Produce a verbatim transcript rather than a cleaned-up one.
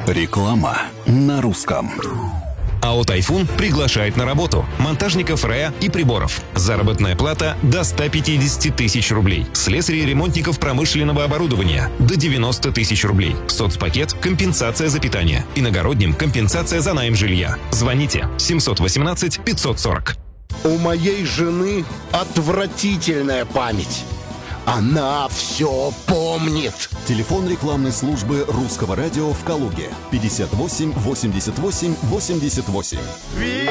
Реклама на русском. АО «Тайфун» приглашает на работу монтажников РЭА и приборов. Заработная плата до ста пятидесяти тысяч рублей. Слесарей и ремонтников промышленного оборудования до девяноста тысяч рублей. Соцпакет – компенсация за питание. Иногородним – компенсация за найм жилья. Звоните семьсот восемнадцать пятьсот сорок. У моей жены отвратительная память. Она все помнит. Телефон рекламной службы Русского радио в Калуге. пятьдесят восемь восемьдесят восемь восемьдесят восемь.